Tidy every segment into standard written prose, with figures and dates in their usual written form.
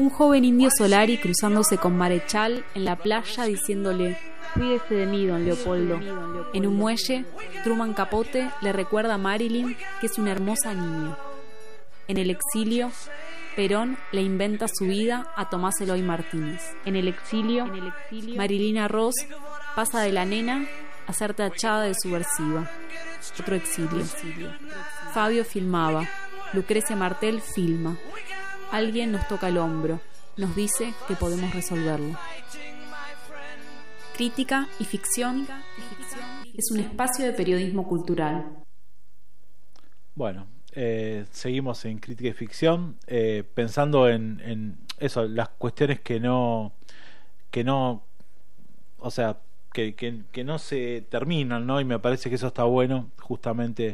Un joven indio Solari cruzándose con Marechal en la playa diciéndole: cuídese de mí, don Leopoldo. En un muelle, Truman Capote le recuerda a Marilyn que es una hermosa niña. En el exilio, Perón le inventa su vida a Tomás Eloy Martínez. En el exilio, Marilina Ross pasa de la nena a ser tachada de subversiva. Otro exilio. Fabio filmaba. Lucrecia Martel filma. Alguien nos toca el hombro. Nos dice que podemos resolverlo. Crítica y ficción es un espacio de periodismo cultural. Bueno, seguimos en Crítica y Ficción, pensando en eso, las cuestiones que no, o sea, que no se terminan, ¿no? Y me parece que eso está bueno, justamente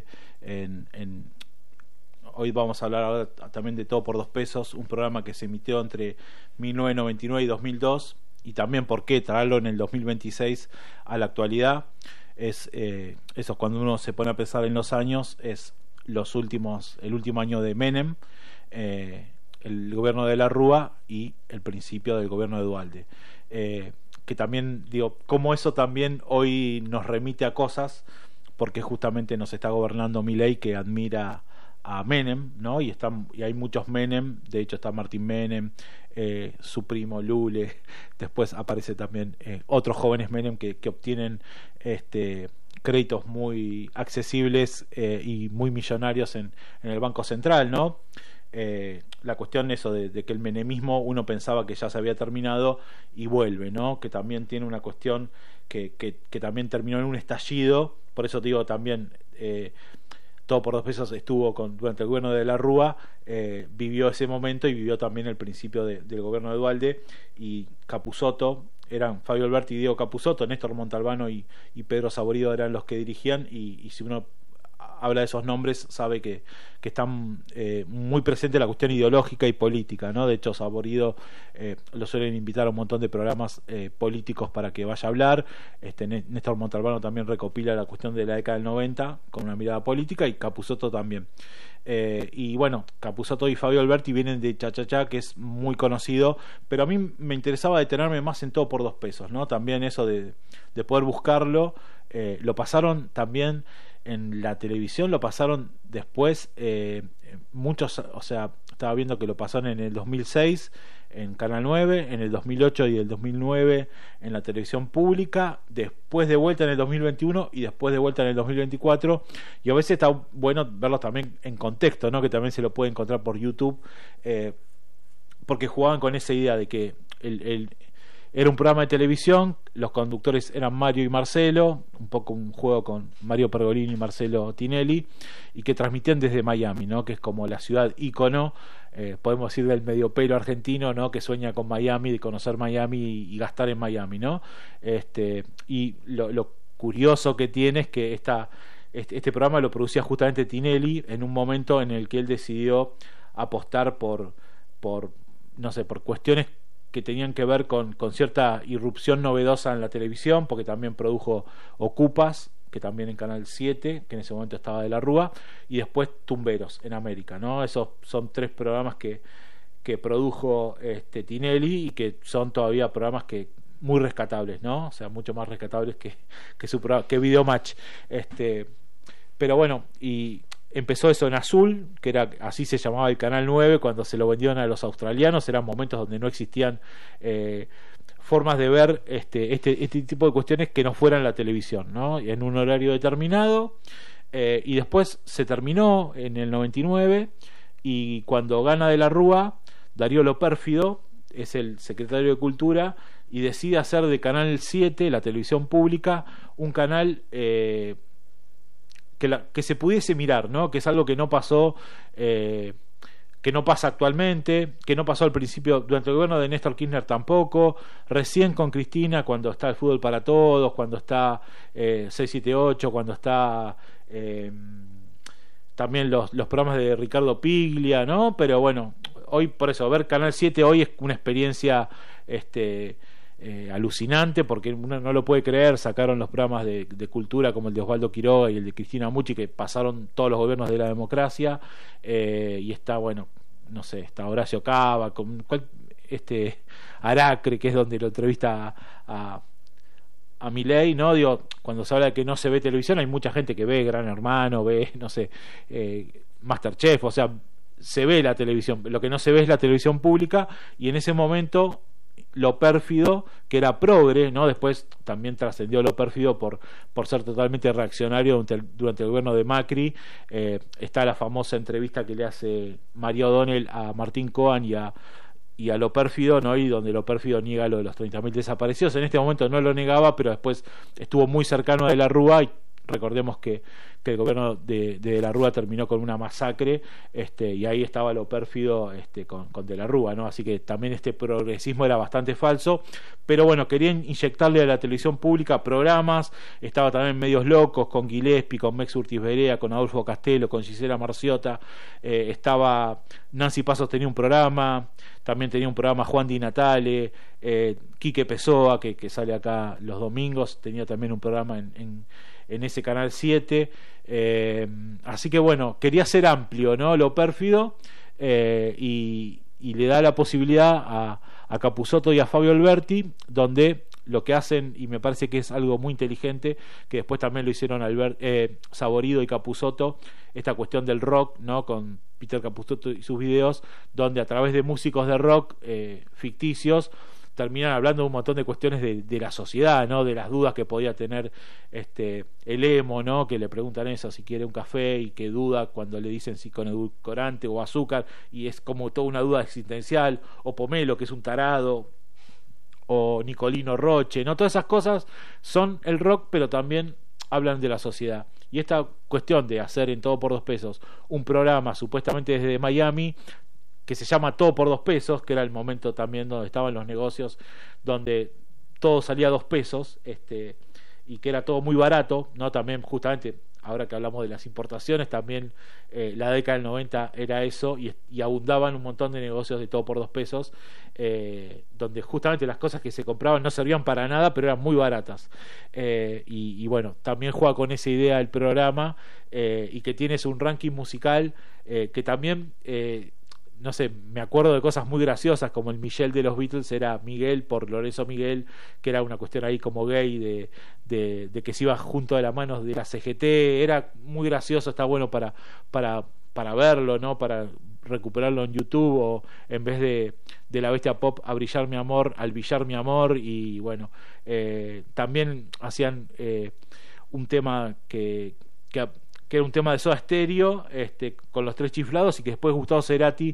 hoy vamos a hablar ahora también de Todo por dos pesos, un programa que se emitió entre 1999 y 2002, y también por qué traerlo en el 2026 a la actualidad. Es eso, cuando uno se pone a pensar en los años, es el último año de Menem, el gobierno de la Rúa y el principio del gobierno de Duhalde, que también digo, como eso también hoy nos remite a cosas, porque justamente nos está gobernando Milei, que admira a Menem, ¿no? Y hay muchos Menem, de hecho está Martín Menem, su primo Lule, después aparece también otros jóvenes Menem que obtienen créditos muy accesibles y muy millonarios en el Banco Central, ¿no? La cuestión eso de que el menemismo uno pensaba que ya se había terminado y vuelve, ¿no? Que también tiene una cuestión que también terminó en un estallido. Por eso digo también, Todo por dos pesos estuvo durante el gobierno de la Rúa, vivió ese momento y vivió también el principio del gobierno de Duhalde. Y Capusotto, eran Fabio Alberti y Diego Capusotto, Néstor Montalbano y Pedro Saborido eran los que dirigían, y si uno habla de esos nombres sabe que están muy presente la cuestión ideológica y política, ¿no? De hecho, Saborido lo suelen invitar a un montón de programas políticos para que vaya a hablar. Néstor Montalbano también recopila la cuestión de la década del 90 con una mirada política, y Capusotto también. Y bueno, Capusotto y Fabio Alberti vienen de Cha Cha Cha, que es muy conocido, pero a mí me interesaba detenerme más en Todo por dos pesos, ¿no? También eso de poder buscarlo. Lo pasaron también en la televisión, lo pasaron después muchos, o sea, estaba viendo que lo pasaron en el 2006 en Canal 9, en el 2008 y el 2009 en la televisión pública, después de vuelta en el 2021 y después de vuelta en el 2024, y a veces está bueno verlos también en contexto, ¿no? Que también se lo puede encontrar por YouTube, porque jugaban con esa idea de que era un programa de televisión, los conductores eran Mario y Marcelo, un poco un juego con Mario Pergolini y Marcelo Tinelli, y que transmitían desde Miami, ¿no? Que es como la ciudad ícono, podemos decir, del mediopelo argentino, ¿no? Que sueña con Miami, de conocer Miami y gastar en Miami, ¿no? Y lo curioso que tiene es que este programa lo producía justamente Tinelli en un momento en el que él decidió apostar por no sé, por cuestiones que tenían que ver con cierta irrupción novedosa en la televisión, porque también produjo Ocupas, que también en Canal 7, que en ese momento estaba de la Rúa, y después Tumberos en América, ¿no? Esos son tres programas que produjo Tinelli, y que son todavía programas que muy rescatables, ¿no? O sea, mucho más rescatables que su programa, que Videomatch. Pero bueno, y empezó eso en azul, que era así se llamaba el Canal 9 cuando se lo vendieron a los australianos. Eran momentos donde no existían formas de ver este tipo de cuestiones que no fueran la televisión, ¿no? En un horario determinado, y después se terminó en el 99, y cuando gana de la Rúa, Darío Lopérfido es el secretario de Cultura y decide hacer de Canal 7, la televisión pública, un canal que se pudiese mirar, ¿no? Que es algo que no pasó, que no pasa actualmente, que no pasó al principio durante el gobierno de Néstor Kirchner tampoco, recién con Cristina, cuando está el Fútbol para Todos, cuando está 678, cuando está también los programas de Ricardo Piglia, ¿no? Pero bueno, hoy por eso, ver Canal 7 hoy es una experiencia alucinante, porque uno no lo puede creer. Sacaron los programas de cultura como el de Osvaldo Quiroga y el de Cristina Mucci, que pasaron todos los gobiernos de la democracia, y está, bueno, no sé, está Horacio Cava, Aracre, que es donde lo entrevista a Milei, ¿no? Digo, cuando se habla de que no se ve televisión, hay mucha gente que ve Gran Hermano, ve, no sé, MasterChef, o sea, se ve la televisión, lo que no se ve es la televisión pública, y en ese momento Lo Pérfido, que era progre, ¿no? Después también trascendió Lo Pérfido por ser totalmente reaccionario durante el gobierno de Macri. Está la famosa entrevista que le hace María O'Donnell a Martín Cohen y a Lo Pérfido, ¿no? Y donde Lo Pérfido niega lo de los 30.000 desaparecidos. En este momento no lo negaba, pero después estuvo muy cercano a De la Rúa, y recordemos que el gobierno de la Rúa terminó con una masacre, y ahí estaba Lo Pérfido con De la Rúa, ¿no? Así que también este progresismo era bastante falso, pero bueno, querían inyectarle a la televisión pública programas. Estaba también Medios Locos con Gillespie, con Mex Urtiz Berea, con Adolfo Castelo, con Gisela Marciota. Estaba Nancy Pasos, tenía un programa, también tenía un programa Juan Di Natale, Quique Pessoa, que sale acá los domingos, tenía también un programa en ese canal 7. Así que bueno, quería ser amplio, ¿no? Lo Pérfido, y le da la posibilidad a Capusotto y a Fabio Alberti, donde lo que hacen, y me parece que es algo muy inteligente, que después también lo hicieron Saborido y Capusotto, esta cuestión del rock, ¿no? Con Peter Capusotto y sus videos, donde a través de músicos de rock ficticios terminan hablando de un montón de cuestiones de la sociedad, ¿no? De las dudas que podía tener el emo, ¿no? Que le preguntan eso, si quiere un café, y que duda cuando le dicen si con edulcorante o azúcar, y es como toda una duda existencial. O Pomelo, que es un tarado, o Nicolino Roche, ¿no? Todas esas cosas son el rock, pero también hablan de la sociedad. Y esta cuestión de hacer en Todo por 2 pesos un programa supuestamente desde Miami, que se llama Todo por 2 pesos, que era el momento también donde estaban los negocios, donde todo salía a 2 pesos, y que era todo muy barato, ¿no? También, justamente, ahora que hablamos de las importaciones, también la década del 90 era eso, y abundaban un montón de negocios de Todo por 2 pesos, donde justamente las cosas que se compraban no servían para nada, pero eran muy baratas. Y bueno, también juega con esa idea el programa, y que tienes un ranking musical que también... no sé, me acuerdo de cosas muy graciosas, como el Michel de los Beatles era Miguel por Lorenzo Miguel, que era una cuestión ahí como gay, de que se iba junto de la mano de la CGT. Era muy gracioso, está bueno para verlo, ¿no? Para recuperarlo en YouTube, o en vez de La Bestia Pop, a Brillar mi amor, al Billar mi amor. Y bueno, también hacían un tema que era un tema de Soda Stereo, con Los Tres Chiflados, y que después Gustavo Cerati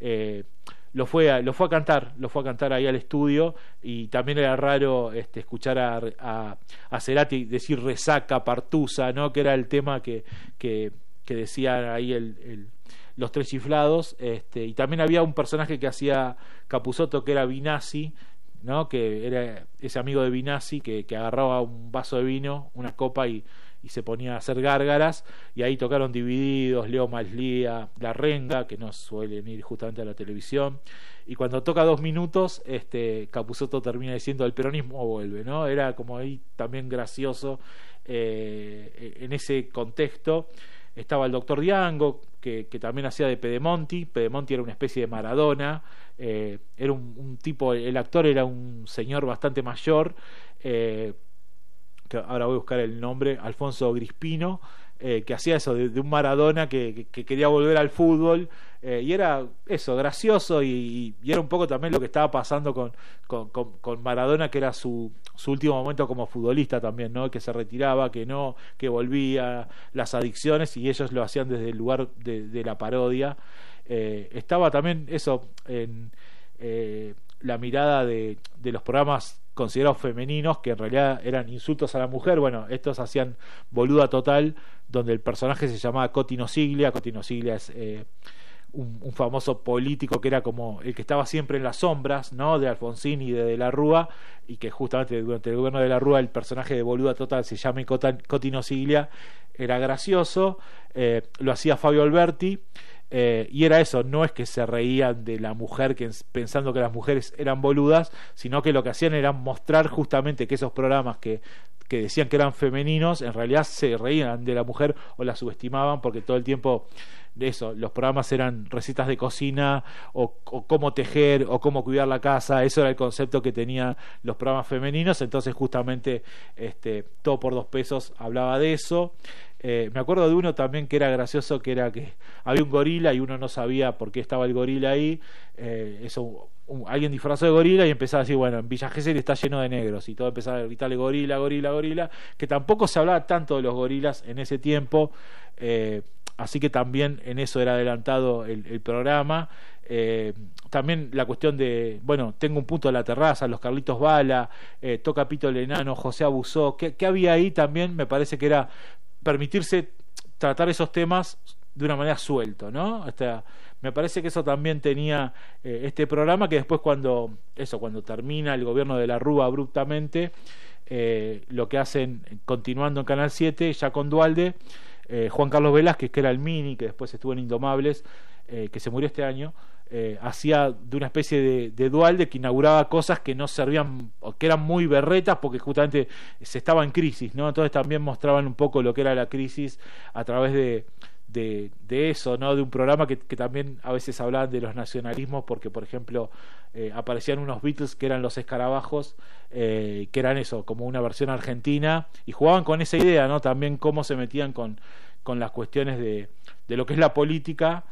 lo fue a cantar ahí al estudio. Y también era raro escuchar a Cerati decir resaca, partusa, ¿no? Que era el tema que decía ahí Los Tres Chiflados. Y también había un personaje que hacía Capusotto, que era Vinazzi, ¿no? Que era ese amigo de Vinazzi que agarraba un vaso de vino, una copa, y se ponía a hacer gárgaras. Y ahí tocaron Divididos, Leo Maslía, La Renga, que no suelen ir justamente a la televisión. Y cuando toca 2 minutos, Capusotto termina diciendo: el peronismo vuelve, ¿no? Era como ahí también gracioso. En ese contexto estaba el Doctor Diango, que también hacía de Pedemonti. Pedemonti era una especie de Maradona. Era un tipo, el actor era un señor bastante mayor, que ahora voy a buscar el nombre, Alfonso Grispino, que hacía eso de un Maradona que quería volver al fútbol, y era eso, gracioso, y era un poco también lo que estaba pasando con Maradona, que era su último momento como futbolista también, ¿no? Que se retiraba, que volvía, las adicciones, y ellos lo hacían desde el lugar de la parodia. Estaba también eso en la mirada de los programas considerados femeninos, que en realidad eran insultos a la mujer. Bueno, estos hacían Boluda Total, donde el personaje se llamaba Cotino Siglia. Cotino Siglia es un famoso político que era como el que estaba siempre en las sombras, ¿no? De Alfonsín y de la Rúa, y que justamente durante el gobierno de la Rúa el personaje de Boluda Total se llama Cotino Siglia. Era gracioso. Lo hacía Fabio Alberti. Y era eso, no es que se reían de la mujer pensando que las mujeres eran boludas, sino que lo que hacían era mostrar justamente que esos programas que decían que eran femeninos, en realidad se reían de la mujer o la subestimaban, porque todo el tiempo de eso, los programas eran recetas de cocina o cómo tejer o cómo cuidar la casa. Eso era el concepto que tenían los programas femeninos. Entonces justamente Todo por 2 pesos hablaba de eso. Me acuerdo de uno también que era gracioso, que era que había un gorila y uno no sabía por qué estaba el gorila ahí. Alguien disfrazó de gorila y empezaba a decir, bueno, en Villa Gesell está lleno de negros, y todo empezaba a gritarle gorila, gorila, gorila, que tampoco se hablaba tanto de los gorilas en ese tiempo. Así que también en eso era adelantado el programa. También la cuestión de, bueno, Tengo un punto de la terraza, los Carlitos Bala, Toca Pito el Enano, José Abusó. ¿Qué había ahí también? Me parece que era permitirse tratar esos temas de una manera suelto, ¿no? Me parece que eso también tenía este programa, que después cuando termina el gobierno de la Rúa abruptamente, lo que hacen, continuando en Canal 7, ya con Dualde, Juan Carlos Velázquez, que era el Mini, que después estuvo en Indomables, que se murió este año, hacía de una especie de Dualde que inauguraba cosas que no servían, o que eran muy berretas, porque justamente se estaba en crisis, ¿no? Entonces también mostraban un poco lo que era la crisis a través de eso, ¿no? De un programa que también a veces hablaban de los nacionalismos, porque por ejemplo aparecían unos Beatles que eran los Escarabajos, que eran eso, como una versión argentina, y jugaban con esa idea, ¿no? También cómo se metían con las cuestiones de lo que es la política.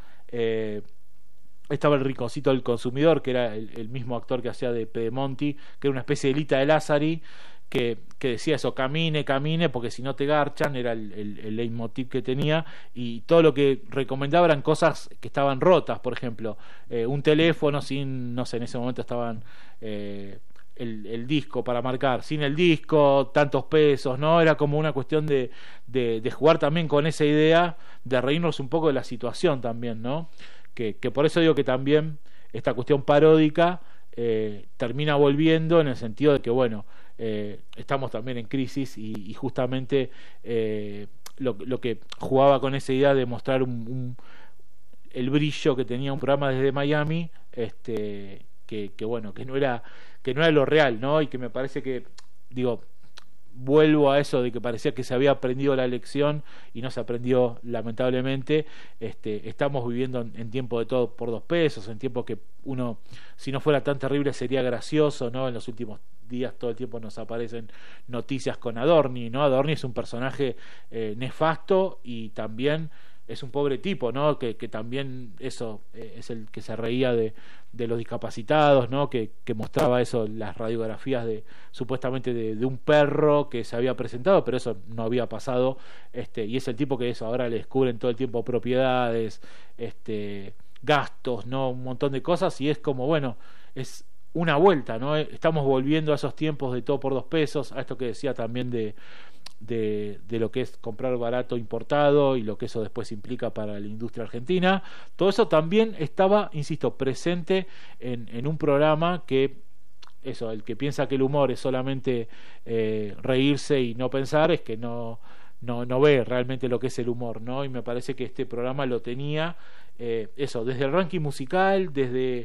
Estaba el Rinconcito del Consumidor, que era el mismo actor que hacía de Pedemonti, que era una especie de Lita de Lázari, que decía eso, camine, porque si no te garchan, era el leitmotiv que tenía. Y todo lo que recomendaba eran cosas que estaban rotas, por ejemplo, un teléfono sin, no sé, en ese momento estaban el disco para marcar, sin el disco, tantos pesos, ¿no? Era como una cuestión de jugar también con esa idea, de reírnos un poco de la situación también, ¿no? Que por eso digo que también esta cuestión paródica termina volviendo, en el sentido de que, bueno, estamos también en crisis, y justamente lo que jugaba con esa idea de mostrar el brillo que tenía un programa desde Miami, que bueno, que no era lo real, ¿no? Y que me parece que, digo, vuelvo a eso de que parecía que se había aprendido la lección y no se aprendió, lamentablemente. Estamos viviendo en tiempo de Todo por 2 pesos, en tiempo que uno, si no fuera tan terrible, sería gracioso, ¿no? En los últimos días todo el tiempo nos aparecen noticias con Adorni, ¿no? Adorni es un personaje nefasto, y también es un pobre tipo, ¿no? Que también eso es el que se reía de los discapacitados, ¿no? Que mostraba eso, las radiografías supuestamente de un perro que se había presentado, pero eso no había pasado. Y es el tipo que eso, ahora le descubren todo el tiempo propiedades, gastos, ¿no? Un montón de cosas, y es como, bueno, es una vuelta, ¿no? Estamos volviendo a esos tiempos de Todo por 2 pesos, a esto que decía también de lo que es comprar barato importado, y lo que eso después implica para la industria argentina. Todo eso también estaba, insisto, presente en un programa que, eso, el que piensa que el humor es solamente reírse y no pensar, es que no ve realmente lo que es el humor, ¿no? Y me parece que este programa lo tenía, eso, desde el ranking musical, desde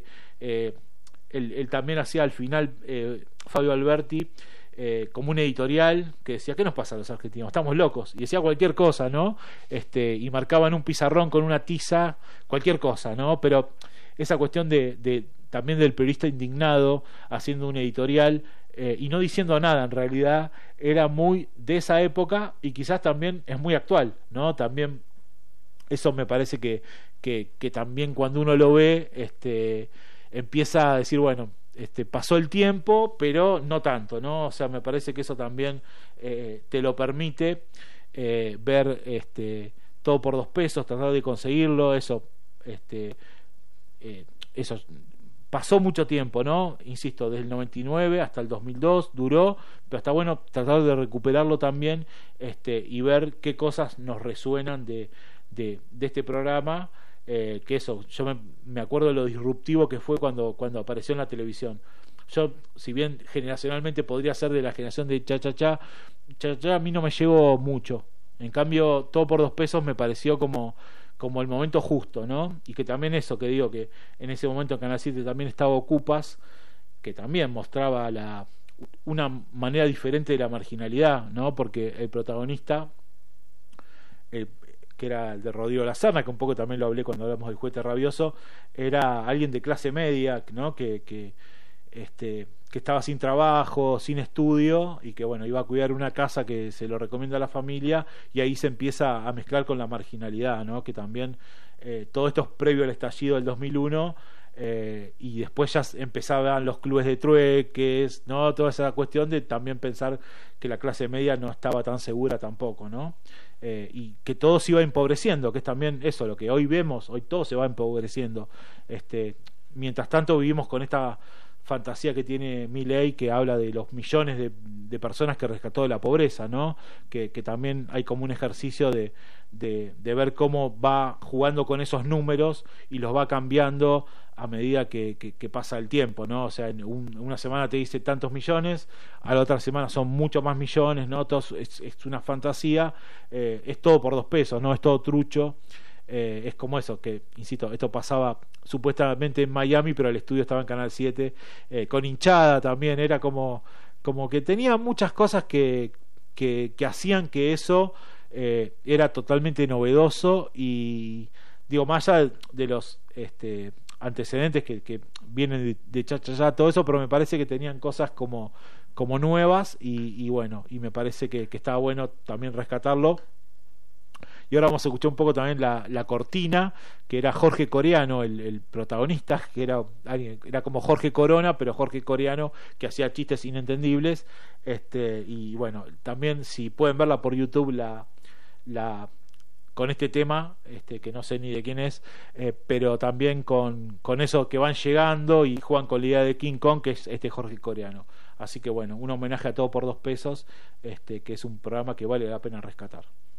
él también hacía al final, Fabio Alberti, como un editorial que decía, ¿qué nos pasa a los argentinos? Estamos locos, y decía cualquier cosa, ¿no? Y marcaban un pizarrón con una tiza, cualquier cosa, ¿no? Pero esa cuestión también del periodista indignado haciendo un editorial, y no diciendo nada, en realidad era muy de esa época, y quizás también es muy actual, ¿no? También eso me parece que también cuando uno lo ve, empieza a decir, bueno, pasó el tiempo, pero no tanto, ¿no? O sea, me parece que eso también te lo permite, ver Todo por 2 pesos, tratar de conseguirlo. Eso pasó mucho tiempo, ¿no? Insisto, desde el 99 hasta el 2002 duró, pero está bueno tratar de recuperarlo también, y ver qué cosas nos resuenan de este programa. Que eso, yo me acuerdo de lo disruptivo que fue cuando apareció en la televisión. Yo, si bien generacionalmente podría ser de la generación de cha cha cha, a mí no me llevo mucho. En cambio, Todo por 2 pesos me pareció como el momento justo, ¿no? Y que también eso, que digo, que en ese momento en Canal 7 también estaba Ocupas, que también mostraba una manera diferente de la marginalidad, ¿no? Porque el protagonista, que era el de Rodrigo Lazarna, que un poco también lo hablé cuando hablamos del Juguete Rabioso, era alguien de clase media, ¿no? Que estaba sin trabajo, sin estudio, y que bueno, iba a cuidar una casa que se lo recomienda a la familia, y ahí se empieza a mezclar con la marginalidad, ¿no? Que también todo esto es previo al estallido del 2001, y después ya empezaban los clubes de trueques, ¿no? Toda esa cuestión de también pensar que la clase media no estaba tan segura tampoco, ¿no? Y que todo se iba empobreciendo, que es también eso, lo que hoy vemos, hoy todo se va empobreciendo. Mientras tanto vivimos con esta fantasía que tiene Milei, que habla de los millones de personas que rescató de la pobreza, ¿no? Que también hay como un ejercicio de ver cómo va jugando con esos números y los va cambiando a medida que pasa el tiempo, ¿no? O sea, en una semana te dice tantos millones, a la otra semana son muchos más millones, ¿no? Todo es una fantasía, es todo por 2 pesos, ¿no? Es todo trucho. Es como eso, que insisto, esto pasaba supuestamente en Miami, pero el estudio estaba en Canal 7, con hinchada también, era como que tenía muchas cosas que hacían que eso era totalmente novedoso. Y digo, más allá de los antecedentes que vienen de Cha-Cha-Cha, todo eso, pero me parece que tenían cosas como nuevas, y bueno, y me parece que estaba bueno también rescatarlo. Y ahora vamos a escuchar un poco también la cortina, que era Jorge Coreano el protagonista, que era como Jorge Corona, pero Jorge Coreano, que hacía chistes inentendibles. Y bueno, también si pueden verla por YouTube, con este tema, que no sé ni de quién es, pero también con eso que van llegando y juegan con la idea de King Kong, que es Jorge Coreano. Así que bueno, un homenaje a Todo por 2 pesos, que es un programa que vale la pena rescatar.